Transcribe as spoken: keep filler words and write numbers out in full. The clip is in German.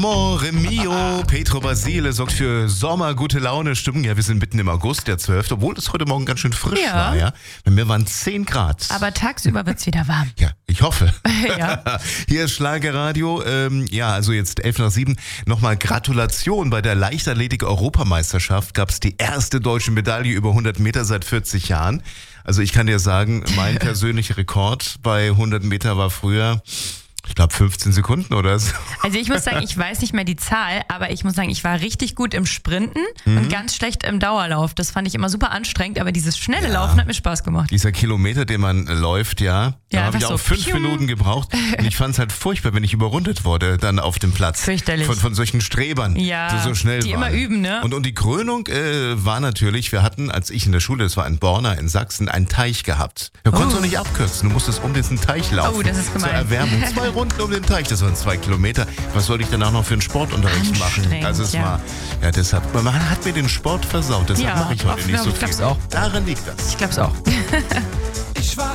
Amore mio, Petro Basile sorgt für Sommer, gute Laune, Stimmung. Ja, wir sind mitten im August, der zwölfte, obwohl es heute Morgen ganz schön frisch Ja. war. Ja, bei mir waren zehn Grad. Aber tagsüber wird's wieder warm. Ja, ich hoffe. Ja. Hier ist Schlagerradio. Ähm, ja, also jetzt elf nach sieben. Nochmal Gratulation. Bei der Leichtathletik-Europameisterschaft gab es die erste deutsche Medaille über hundert Meter seit vierzig Jahren. Also ich kann dir sagen, mein persönlicher Rekord bei hundert Meter war früher, ich glaube, fünfzehn Sekunden oder so. Also ich muss sagen, ich weiß nicht mehr die Zahl, aber ich muss sagen, ich war richtig gut im Sprinten mhm. und ganz schlecht im Dauerlauf. Das fand ich immer super anstrengend, aber dieses schnelle Ja. Laufen hat mir Spaß gemacht. Dieser Kilometer, den man äh, läuft, ja, da Ja, habe ich einfach auch so, fünf pium. Minuten gebraucht. Und ich fand es halt furchtbar, wenn ich überrundet wurde dann auf dem Platz. Fürchterlich. Von, von solchen Strebern, Ja, die so schnell die waren. immer üben, ne? Und, und die Krönung äh, war natürlich, wir hatten, als ich in der Schule, das war in Borna in Sachsen, einen Teich gehabt. Da konntest du Oh. nicht abkürzen, du musstest um diesen Teich laufen. Oh, das ist gemein. Zur Erwärmung. Zwei Runden um den Teich, das waren zwei Kilometer. Was sollte ich danach noch für einen Sportunterricht machen? Anstrengend, Also es ja. war, ja deshalb, man hat mir den Sport versaut, deshalb Ja, mache ich heute auch- nicht ja, so ich viel. glaub's auch. Daran liegt das. Ich glaub's auch.